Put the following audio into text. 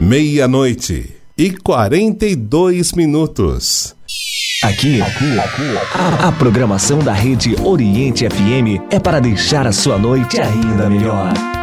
Meia-noite e 42 minutos. Aqui, a programação da Rede Oriente FM é para deixar a sua noite ainda melhor.